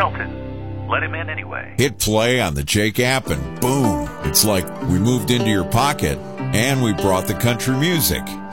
Shelton. Let him in anyway. Hit play on the Jake app and boom, it's like we moved into your pocket and we brought the country music.